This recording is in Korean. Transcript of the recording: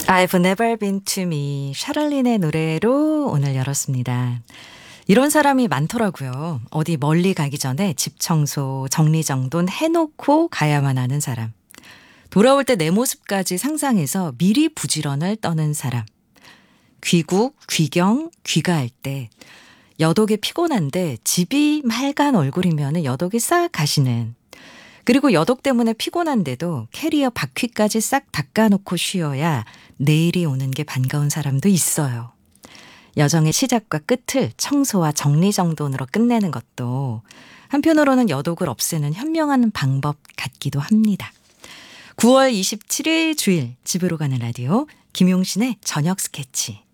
I've never been to me. 샤를린의 노래로 오늘 열었습니다. 이런 사람이 많더라고요. 어디 멀리 가기 전에 집 청소, 정리정돈 해놓고 가야만 하는 사람. 돌아올 때 내 모습까지 상상해서 미리 부지런을 떠는 사람. 귀국, 귀경, 귀가할 때 여독이 피곤한데 집이 맑은 얼굴이면 여독이 싹 가시는. 그리고 여독 때문에 피곤한데도 캐리어 바퀴까지 싹 닦아놓고 쉬어야 내일이 오는 게 반가운 사람도 있어요. 여정의 시작과 끝을 청소와 정리정돈으로 끝내는 것도 한편으로는 여독을 없애는 현명한 방법 같기도 합니다. 9월 27일 주일 집으로 가는 라디오 김용신의 저녁 스케치